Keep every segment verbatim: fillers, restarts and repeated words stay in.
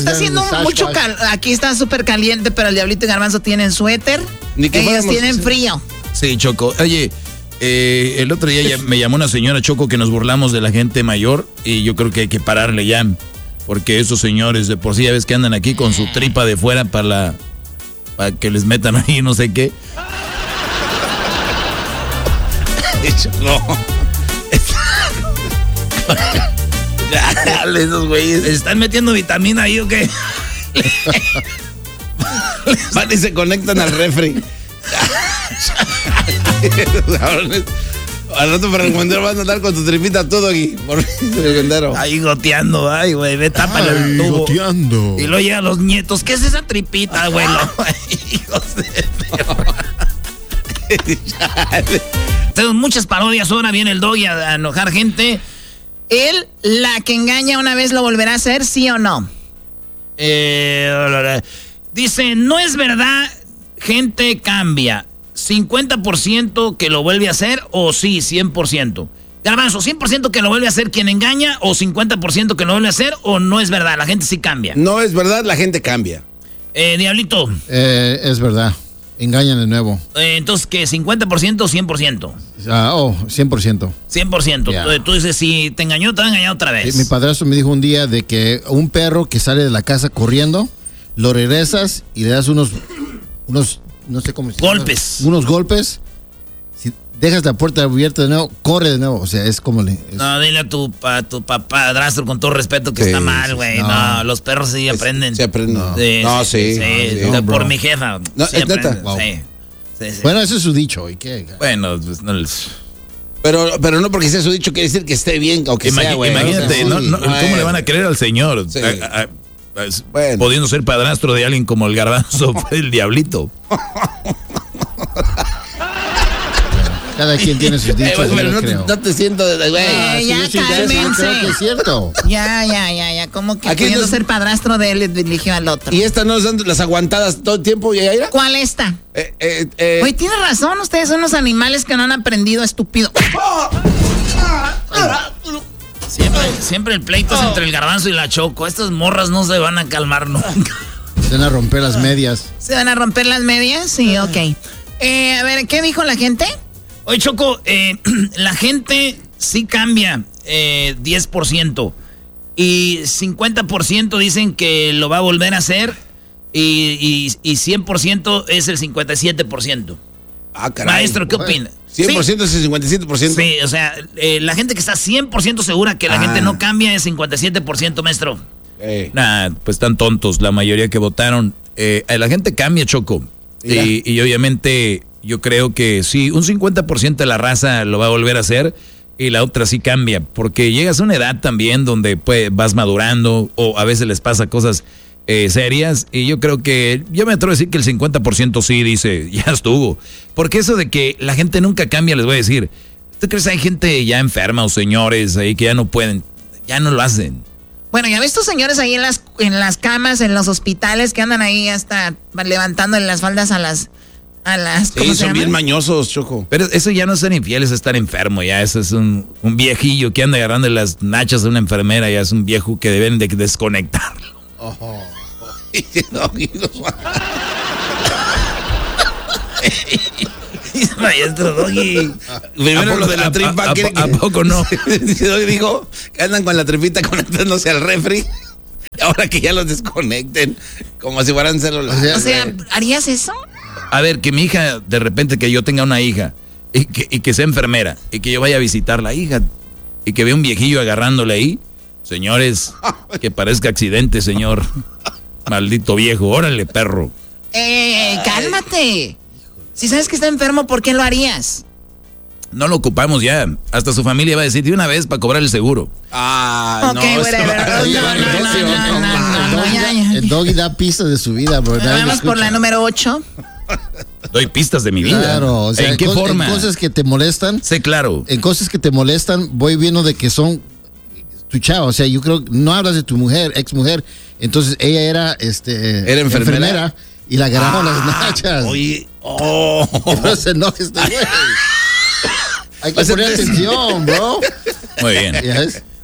está haciendo mucho calor. Aquí está súper caliente, pero el Diablito y Garbanzo tienen suéter. Ni que Ellos tienen sí. frío. Sí, Choco. Oye, eh, el otro día ya me llamó una señora, Choco, que nos burlamos de la gente mayor y yo creo que hay que pararle ya. Porque esos señores de por sí ya ves que andan aquí con su tripa de fuera para la para que les metan ahí no sé qué. No. Dale, esos güeyes. ¿Están metiendo vitamina ahí o qué? Van y se conectan al refri. Al rato para recomendar vas a andar con tu tripita todo aquí. Por ahí goteando, ay, güey, ve, tápale el tubo. Goteando. Y luego llegan los nietos. ¿Qué es esa tripita, güey? Hijos de Tenemos muchas parodias. Ahora viene el Doggy a, a enojar gente. Él, la que engaña una vez, ¿lo volverá a hacer, sí o no? Eh, dice, no es verdad, gente cambia. cincuenta por ciento que lo vuelve a hacer o sí, cien por ciento. Garbanzo, ¿cien por ciento que lo vuelve a hacer quien engaña o cincuenta por ciento que lo vuelve a hacer o no es verdad? La gente sí cambia. No es verdad, la gente cambia. Eh, Diablito. Eh, es verdad. Engañan de nuevo. Eh, entonces, ¿qué? ¿cincuenta por ciento o cien por ciento? Uh, oh, cien por ciento. cien por ciento. Yeah. Tú, tú dices, si te engañó, te va a engañar otra vez. Mi padrastro me dijo un día de que un perro que sale de la casa corriendo, lo regresas y le das unos, unos no sé cómo se llama. Golpes. Unos golpes. Si dejas la puerta abierta de nuevo, corre de nuevo. O sea, es como le... Es... No, dile a tu, a tu padrastro con todo respeto que sí, está mal, güey. Sí, no. no, los perros sí aprenden. Se aprenden. No, sí. No, sí, sí, sí, sí. No, por mi jefa. No, sí es neta. Wow. Sí. Sí, sí. Bueno, eso es su dicho. ¿Y qué? Bueno, pues no les... Pero, pero no porque sea su dicho quiere decir que esté bien o que Imag sea, güey. Imagínate, ¿no? ¿no? ¿Cómo bueno. le van a creer al señor? Sí. A, a, a, bueno. Pudiendo ser padrastro de alguien como el Garbanzo, el Diablito. Cada quien tiene sus dichos. Eh, pero no, creo. Te, no te siento, güey. Eh, ya, sí, cálmense. Creo que es cierto. Ya, ya, ya, ya. Como que Aquí queriendo nos... ser padrastro de él, le dirigió al otro. ¿Y esta no nos dan las aguantadas todo el tiempo, Yaira? ¿Cuál esta? Eh, eh, eh. Oye, tiene razón. Ustedes son unos animales que no han aprendido, estúpido. Siempre, siempre el pleito es entre el Garbanzo y la Choco. Estas morras no se van a calmar nunca. Se van a romper las medias. ¿Se van a romper las medias? Sí, ok. Eh, a ver, ¿qué dijo la gente? Oye, Choco, eh, la gente sí cambia eh, diez por ciento y cincuenta por ciento dicen que lo va a volver a hacer y, y, y cien por ciento es el cincuenta y siete por ciento. Ah, caray. Maestro, ¿qué opina? cien por ciento sí. Es el cincuenta y siete por ciento. Sí, o sea, eh, la gente que está cien por ciento segura que la ah. gente no cambia es cincuenta y siete por ciento, maestro. Hey. Nah, pues están tontos la mayoría que votaron. Eh, la gente cambia, Choco. Y, y obviamente yo creo que sí, un cincuenta por ciento de la raza lo va a volver a hacer y la otra sí cambia. Porque llegas a una edad también donde pues, vas madurando o a veces les pasa cosas eh, serias. Y yo creo que, yo me atrevo a decir que el cincuenta por ciento sí dice, ya estuvo. Porque eso de que la gente nunca cambia, les voy a decir. ¿Tú crees que hay gente ya enferma o señores ahí que ya no pueden, ya no lo hacen? Bueno, ya ves estos señores ahí en las, en las camas, en los hospitales, que andan ahí hasta levantando las faldas a las... A las sí, son bien mañosos, Choco. Pero eso ya no es ser infiel, es estar enfermo, ya. Eso es un, un viejillo que anda agarrando las nachas de una enfermera, ya es un viejo que deben de desconectarlo. Oh. Maestro Doggy. Primero lo de la tripa. ¿A, a, a, a poco no? Doggy dijo que andan con la tripita conectándose al refri. Ahora que ya los desconecten, como si fueran células. O sea, ¿harías eso? A ver, que mi hija, de repente que yo tenga una hija y que, y que sea enfermera y que yo vaya a visitar la hija y que vea un viejillo agarrándole ahí. Señores, que parezca accidente, señor. Maldito viejo, órale, perro. Eh, cálmate. Si sabes que está enfermo, ¿por qué lo harías? No lo ocupamos ya. Hasta su familia va a decir de una vez para cobrar el seguro. Ah, okay, no, bueno, no, no, no, el Doggy da pistas de su vida, bro. Vamos por la número ocho. Doy pistas de mi vida. Claro, o sea, ¿en qué cos, forma? En cosas que te molestan. Sí, claro. En cosas que te molestan, voy viendo de que son tu chava. O sea, yo creo que no hablas de tu mujer, ex mujer. Entonces ella era, este, era enfermera, enfermera y la agarraron ah, las nachas. Oye, oh. No se enoje este güey. Hay que poner atención, bro. Muy bien. Yes.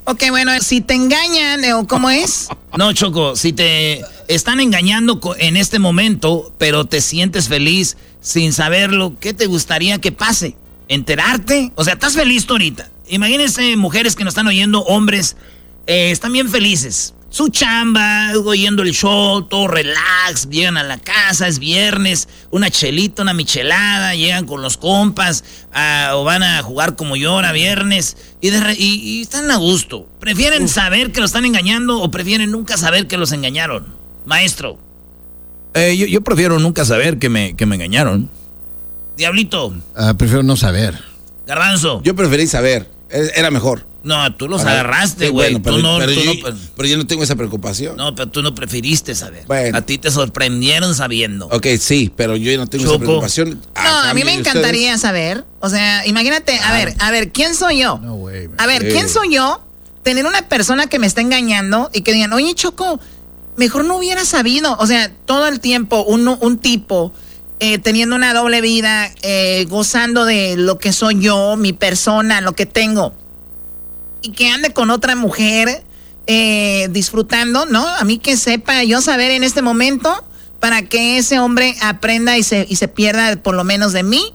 Ok, bueno, si te engañan, ¿o cómo es? No, Choco, si te están engañando en este momento, pero te sientes feliz sin saberlo, ¿qué te gustaría que pase? ¿Enterarte? O sea, ¿estás feliz tú ahorita? Imagínense mujeres que nos están oyendo, hombres, eh, están bien felices. Su chamba, oyendo el show, todo relax, llegan a la casa, es viernes, una chelita, una michelada, llegan con los compas, uh, o van a jugar como yo ahora viernes, y, de re, y, y están a gusto. ¿Prefieren Uf. saber que los están engañando o prefieren nunca saber que los engañaron? Maestro. Eh, yo, yo prefiero nunca saber que me, que me engañaron. Diablito. Uh, prefiero no saber. Garbanzo. Yo preferí saber, era mejor. No, tú los Para, agarraste, güey. Bueno, pero, no, pero, tú yo, no, pero yo no tengo esa preocupación. No, pero tú no preferiste saber. Bueno. A ti te sorprendieron sabiendo. Ok, sí, pero yo no tengo Choco. esa preocupación. No, a mí me encantaría ustedes. saber. O sea, imagínate, a ah. ver, a ver, ¿quién soy yo? No, güey. A ver, ¿quién soy yo? Tener una persona que me está engañando y que digan, oye, Choco, mejor no hubiera sabido. O sea, todo el tiempo un, un tipo eh, teniendo una doble vida, eh, gozando de lo que soy yo, mi persona, lo que tengo. Y que ande con otra mujer eh, disfrutando, ¿no? A mí que sepa yo saber en este momento para que ese hombre aprenda y se, y se pierda por lo menos de mí.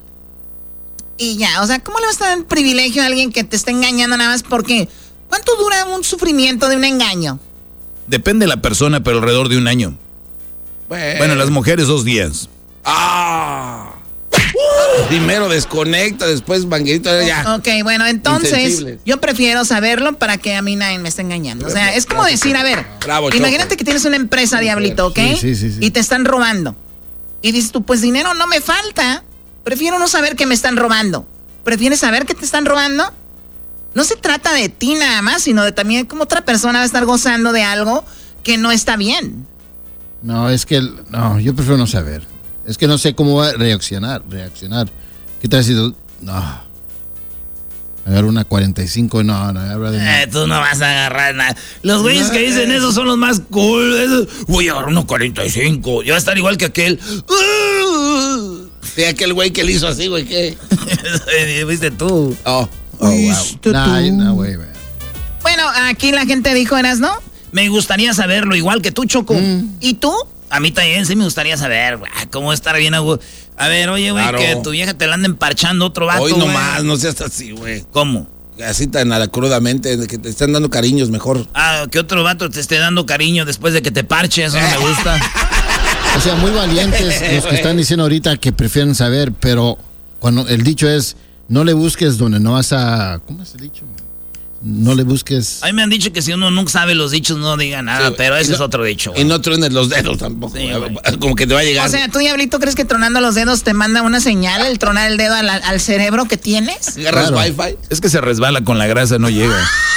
Y ya, o sea, ¿cómo le vas a dar el privilegio a alguien que te está engañando nada más porque... ¿Cuánto dura un sufrimiento de un engaño? Depende de la persona, pero alrededor de un año. Bueno, bueno las mujeres dos días. ¡Ah! Primero desconecta, después manguerito, ya. Ok, bueno, entonces yo prefiero saberlo para que a mí nadie me esté engañando. O sea, es como decir, a ver, Bravo, imagínate que tienes una empresa, Diablito, ¿ok? Sí, sí, sí, sí. Y te están robando. Y dices tú, pues dinero no me falta. Prefiero no saber que me están robando. ¿Prefieres saber que te están robando? No se trata de ti nada más, sino de también cómo otra persona va a estar gozando de algo que no está bien. No, es que, no, yo prefiero no saber. Es que no sé cómo va a reaccionar, reaccionar. ¿Qué tal si, no, agarrar una cuarenta y cinco, no, no, no. Eh, tú no vas a agarrar nada. Los güeyes no, que dicen eh. eso son los más cool. Eso, voy a agarrar una cuarenta y cinco, ya va a estar igual que aquel. Sí, aquel güey que le hizo así, güey, ¿qué? Viste tú. Oh. Oh, wow. nah, nah, wey, bueno, aquí la gente dijo, ¿eras no? Me gustaría saberlo, igual que tú, Choco. Mm. ¿Y tú? A mí también sí me gustaría saber, güey, cómo estar bien a gusto. A ver, oye, güey, claro. que tu vieja te la anda emparchando otro vato, Hoy nomás, no seas así, güey. ¿Cómo? Así tan nada crudamente, que te están dando cariños mejor. Ah, que otro vato te esté dando cariño después de que te parche, eso no me gusta. O sea, muy valientes los que están diciendo ahorita que prefieren saber, pero cuando el dicho es... No le busques donde no vas a... ¿Cómo es el dicho? No le busques... A mí me han dicho que si uno nunca sabe los dichos no diga nada, sí, pero ese no, es otro dicho. Y no truenes los dedos tampoco. Sí, como que te va a llegar... O sea, ¿tú, Diablito, crees que tronando los dedos te manda una señal, el tronar el dedo al, al cerebro que tienes? ¿Agarras claro. Wi-Fi? Es que se resbala con la grasa, no llega.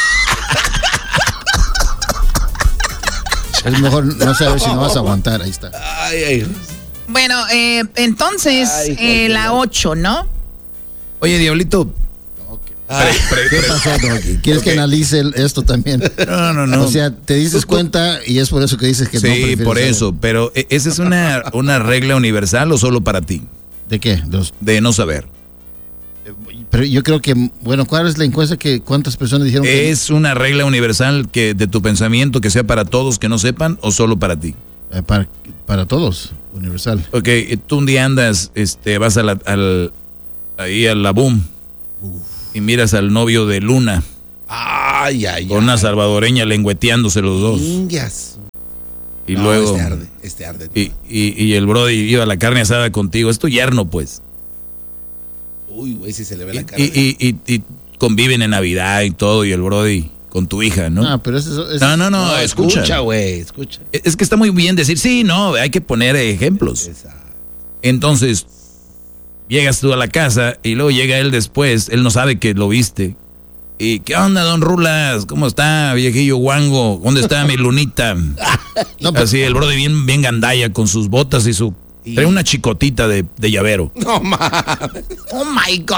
Es mejor no saber si no vas a aguantar, ahí está. Ay, ay. Bueno, eh, entonces, ay, eh, la ocho, ¿no? Oye, Diablito. Okay. Pre, pre, pre, ¿Qué pasó, Doggy? ¿Quieres okay. que analice el, esto también? No, no, no. O sea, te dices cuenta y es por eso que dices que sí, no. Sí, por saber. Eso. Pero ¿esa es una, una regla universal o solo para ti? ¿De qué? De, los... de no saber. Pero yo creo que, bueno, ¿cuál es la encuesta que cuántas personas dijeron que... ¿Es una regla universal que de tu pensamiento que sea para todos que no sepan o solo para ti? Eh, para, para todos, universal. Ok, tú un día andas, este, vas a la, al... ahí a la boom Uf. Y miras al novio de Luna. Ay, ay, con ay. una salvadoreña lengüeteándose los dos. Indias. Y no, luego. Este arde, este arde. Y, y, y el brody iba a la carne asada contigo. Es tu yerno, pues. Uy, güey, si se le ve y, la carne. Y, y, y, y conviven en Navidad y todo, y el brody con tu hija, ¿no? Ah, pero eso, eso, no, no, no, no, escucha. Escucha, güey, escucha. Es que está muy bien decir, sí, no, hay que poner ejemplos. Exacto. Entonces. Llegas tú a la casa y luego llega él después, él no sabe que lo viste. ¿Y qué onda, don Rulas? ¿Cómo está, viejillo guango? ¿Dónde está mi Lunita? No, pues, así el brody bien, bien gandalla con sus botas y su... Y... trae una chicotita de, de llavero. No mames. Oh my God.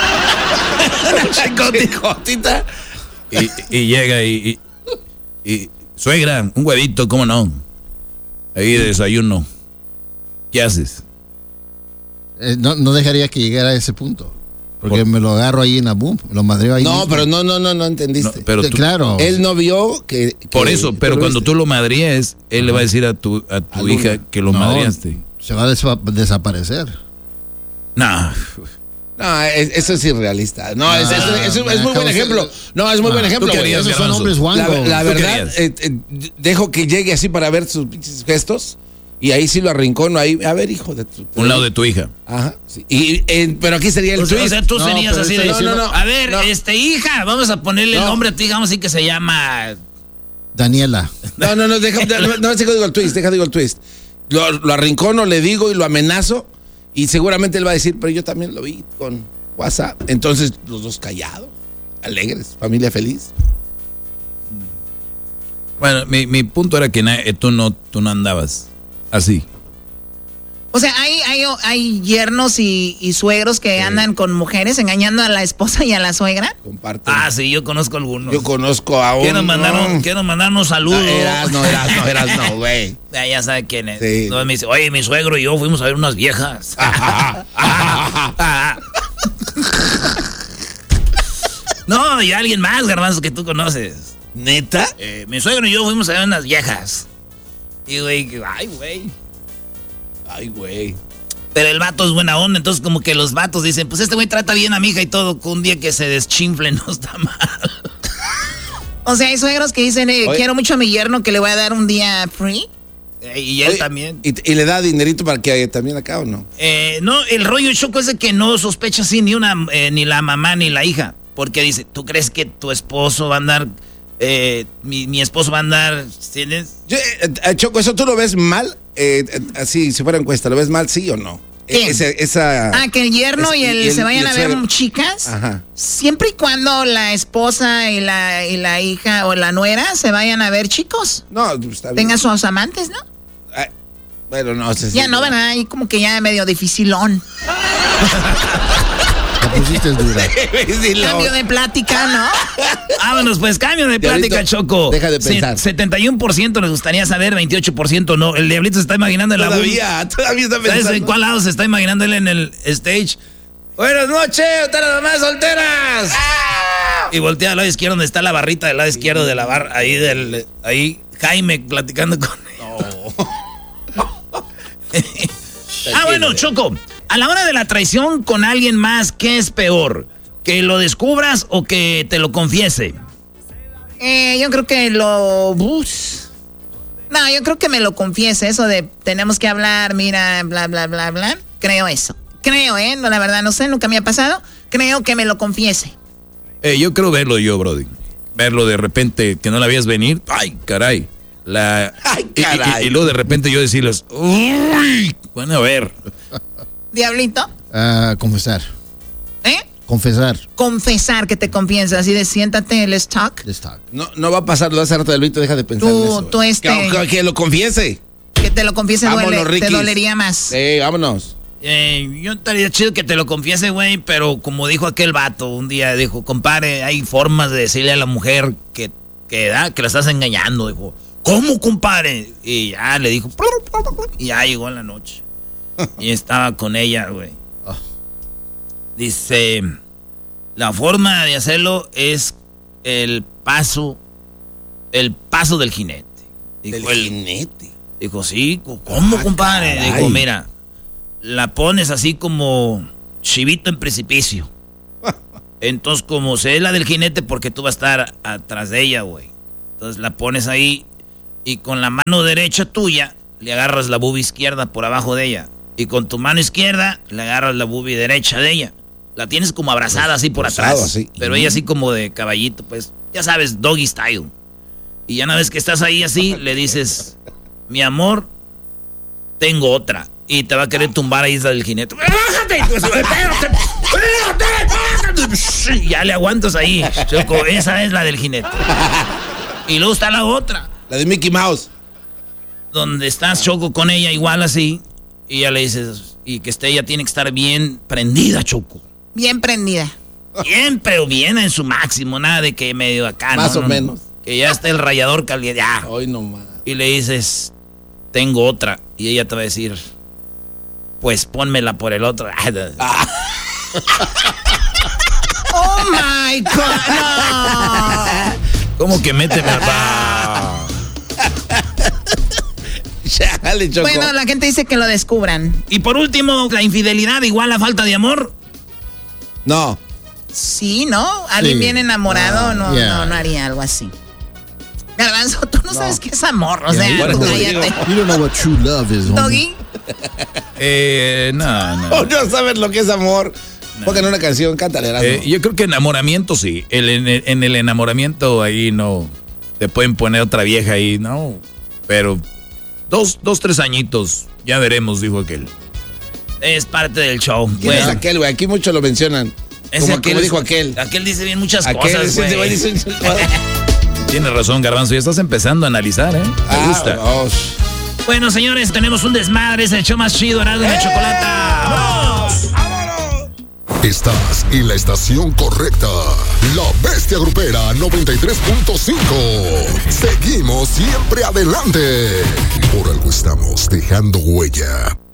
Una chicotita. Y, y llega y, y, y... suegra, un huevito, ¿cómo no? Ahí de desayuno. ¿Qué haces? Eh, no, no dejaría que llegara a ese punto. Porque Por... me lo agarro ahí en la boom, lo madreo ahí. No, mismo. pero no, no, no, no entendiste. No, pero tú, claro. Él no vio que... que por eso, pero tú cuando viste. tú lo madríes, él le va a decir a tu, a tu Al hija una. que lo no, madreaste. Se va a des- desaparecer. No. No, es, eso es irrealista. No, Ah, es, es, es, es, es muy buen ejemplo. No, es muy Ah, buen ejemplo. ¿tú qué güey. harías, Esos son Garbanzo? hombres La, guangos. la ¿Tú verdad, eh, eh, dejo que llegue así para ver sus pinches gestos. Y ahí sí lo arrincono ahí. A ver, hijo de tu... Un lado de tu hija. Ajá. Sí. Y, eh, pero aquí sería el O sea, twist. o sea, tú No, serías pero así está de... diciendo- No, no, no. A ver, No. este, hija, vamos a ponerle el No. nombre a tu hija, vamos a decir que se llama... Daniela. No, no, no, deja, no, no, deja digo el twist, deja digo el twist. Lo, lo arrincono, le digo y lo amenazo. Y seguramente él va a decir, pero yo también lo vi con WhatsApp. Entonces, los dos callados, alegres, familia feliz. Bueno, mi, mi punto era que na- eh, tú, no, tú no andabas así. O sea, hay, hay, hay yernos y, y suegros que sí. andan con mujeres engañando a la esposa y a la suegra. Comparten. Ah, sí, yo conozco algunos. Yo conozco a uno. Quiero mandarnos, quiero mandarnos saludos. No, eras, no, eras, no, eras, no, güey. Ya, ya sabe quién es. Sí. No, me dice, oye, mi suegro y yo fuimos a ver unas viejas. No, y alguien más, Garbanzo, que tú conoces. ¿Neta? Eh, mi suegro y yo fuimos a ver unas viejas. Y, güey, ay, güey. Ay, güey. Pero el vato es buena onda, entonces como que los vatos dicen, pues este güey trata bien a mi hija y todo, que un día que se deschinfle no está mal. O sea, hay suegros que dicen, eh, quiero mucho a mi yerno que le voy a dar un día free. Eh, y él Oye, también. ¿Y, ¿Y le da dinerito para que también acá o no? Eh, no, el rollo choco es de que no sospecha así ni una, eh, ni la mamá ni la hija. Porque dice, ¿tú crees que tu esposo va a andar, eh, mi, mi esposo va a andar, ¿tienes? Yo, eh, eh, Choco, ¿eso tú lo ves mal? Eh, eh, así, si fuera encuesta, ¿lo ves mal, sí o no? ¿Quién? Esa, esa, Ah, que el yerno es- y el, y el- se vayan y el a ver suegro. chicas. Ajá. Siempre y cuando la esposa y la, y la hija o la nuera se vayan a ver chicos. No, está bien. Tengan sus amantes, ¿no? Ay, bueno, no sé si- Ya no, ¿verdad? Y como que ya medio dificilón. La pusiste dura. Sí, lo- Cambio de plática, ¿no? Vámonos, pues, cambio de Diablito, plática, Choco. deja de pensar. Se- setenta y uno por ciento les gustaría saber, veintiocho por ciento no. El diablito se está imaginando en la Todavía, todavía está ¿Sabes pensando. en cuál lado se está imaginando él en el stage? Buenas noches, ustedes las mamás solteras. Y voltea al lado izquierdo donde está la barrita del lado izquierdo de la barra, ahí del, ahí Jaime platicando con él. Ah, bueno, Choco, a la hora de la traición con alguien más, ¿qué es peor? ¿Que lo descubras o que te lo confiese? Eh, yo creo que lo... Uf. No, yo creo que me lo confiese. Eso de tenemos que hablar, mira, bla, bla, bla, bla. Creo eso. Creo, ¿eh? No, la verdad, no sé, nunca me ha pasado. Creo que me lo confiese. Eh, yo creo verlo yo, Brody. Verlo de repente, que no la veías venir. Ay, caray. La... Ay, y- caray. Y, y, y luego de repente yo decirles, uy, bueno, a ver. Diablito, Ah, confesar. ¿eh? Confesar. Confesar que te confiesas. Así de siéntate, let's talk. Let's talk. No, no va a pasar, lo hace rato del deja de pensar Tú- en eso. tú este- Que, que- que lo confiese. Que te lo confiese Vámonos, duele, te Riquis. dolería más. Eh, vámonos. Eh, yo estaría chido que te lo confiese, güey, pero como dijo aquel vato un día, dijo, compadre, hay formas de decirle a la mujer que, que, ah, que la estás engañando. Dijo, ¿cómo, compadre? Y ya le dijo, y ya llegó en la noche. Y estaba con ella, güey. Dice, la forma de hacerlo es el paso, el paso del jinete. Dijo, Del el- jinete. Dijo, sí, ¿cómo, Ah, compadre? caray. Dijo, mira, la pones así como chivito en precipicio. Entonces, como sé la del jinete, porque tú vas a estar atrás de ella, güey. Entonces la pones ahí y con la mano derecha tuya le agarras la bubi izquierda por abajo de ella. Y con tu mano izquierda le agarras la bubi derecha de ella. La tienes como abrazada así por Cruzado, atrás. así. Pero ella así como de caballito, pues, ya sabes, doggy style. Y ya una vez que estás ahí así, le dices, mi amor, tengo otra. Y te va a querer tumbar ahí del jinete. ¡Bájate! ¡Espérate! ¡Espérate! Ya le aguantas ahí, Choco. Esa es la del jinete. Y luego está la otra, La de Mickey Mouse. donde estás, Choco, con ella igual así. Y ya le dices, y que esté, ella tiene que estar bien prendida, Choco. Bien prendida. Bien, pero bien en su máximo. Nada de que medio acá, Más no, o no, menos. Que ya está el rallador caliente. Ya. Hoy nomás. Y le dices, tengo otra. Y ella te va a decir, pues pónmela por el otro. Oh my God, no. ¿Cómo que méteme papá? Chale, Choco. Bueno, la gente dice que lo descubran. Y por último, la infidelidad igual a falta de amor. No. Sí, ¿no? Alguien Sí. bien enamorado no, Yeah. no, no haría algo así. Garbanzo, tú no, no. sabes qué es amor, o Yeah, sea, you don't know cállate. what- You don't know what true love is, homie. Doggy, Eh, no, no. Oh, no sabes lo que es amor. Pongan una canción, cántale. Eh, yo creo que enamoramiento sí. El, en, el, en el enamoramiento ahí no. Te pueden poner otra vieja ahí, no. Pero dos, dos, tres añitos, ya veremos, dijo aquel. Es parte del show. ¿Quién es Bueno, aquel, güey? Aquí muchos lo mencionan. ese Como, aquel como es- dijo aquel. Aquel dice bien muchas Aquel, cosas, ese güey güey. dice- Tienes razón, Garbanzo. Ya estás empezando a analizar, ¿eh? Te Ah, gusta. oh, Bueno, señores, tenemos un desmadre. Es el show más chido, Erasmo y la Chocolata. ¡Vamos! Estás en la estación correcta. La Bestia Grupera noventa y tres punto cinco. Seguimos siempre adelante. Por algo estamos dejando huella.